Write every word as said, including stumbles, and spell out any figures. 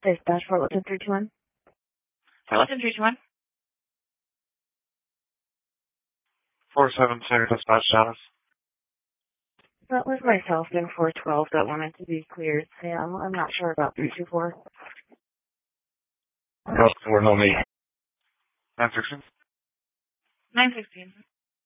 Dispatch for Lipton three two one. For Lipton three two one. four seven six dispatch status. That was myself in four twelve that wanted to be cleared, Sam. I'm not sure about three two four. No, we're no need. nine sixteen. nine sixteen.